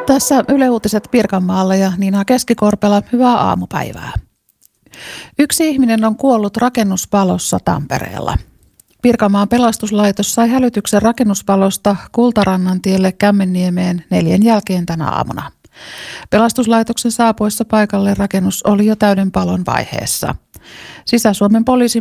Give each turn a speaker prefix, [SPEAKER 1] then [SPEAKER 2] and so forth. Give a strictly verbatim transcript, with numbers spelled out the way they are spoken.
[SPEAKER 1] Tässä Yle Uutiset Pirkanmaalla ja Niina Keskikorpela, hyvää aamupäivää. Yksi ihminen on kuollut rakennuspalossa Tampereella. Pirkanmaan pelastuslaitos sai hälytyksen rakennuspalosta Kultarannantielle Kämmenniemeen neljän jälkeen tänä aamuna. Pelastuslaitoksen saapuessa paikalle rakennus oli jo täyden palon vaiheessa. Sisä-Suomen poliisin